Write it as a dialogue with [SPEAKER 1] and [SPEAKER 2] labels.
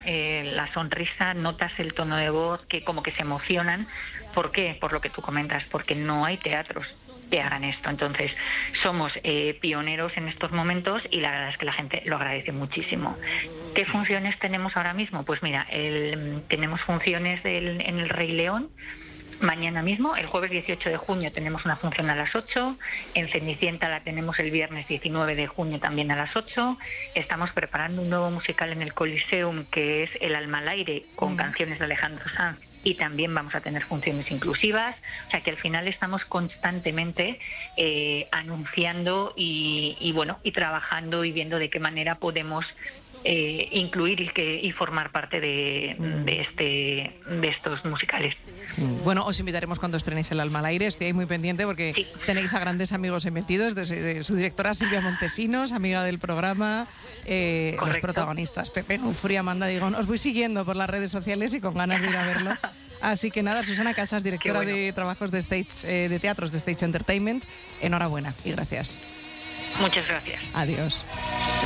[SPEAKER 1] la sonrisa, notas el tono de voz, que como que se emocionan. ¿Por qué? Por lo que tú comentas, porque no hay teatros que hagan esto. Entonces, somos pioneros en estos momentos y la verdad es que la gente lo agradece muchísimo. ¿Qué funciones tenemos ahora mismo? Pues mira, tenemos funciones en el Rey León. Mañana mismo, el jueves 18 de junio, tenemos una función a las 8. En Cenicienta la tenemos el viernes 19 de junio también a las 8. Estamos preparando un nuevo musical en el Coliseum, que es El alma al aire, con canciones de Alejandro Sanz. Y también vamos a tener funciones inclusivas. O sea que al final estamos constantemente anunciando y trabajando y viendo de qué manera podemos incluir y formar parte de estos musicales.
[SPEAKER 2] Bueno, os invitaremos cuando estrenéis El alma al aire. Estoy ahí muy pendiente porque sí, tenéis a grandes amigos metidos, de su directora Silvia Montesinos, amiga del programa, los protagonistas Pepe Nufri, Amanda Digón. Os voy siguiendo por las redes sociales y con ganas de ir a verlo. Así que nada, Susana Casas, directora de trabajos de teatros de Stage Entertainment, enhorabuena y gracias.
[SPEAKER 1] Muchas gracias.
[SPEAKER 2] Adiós.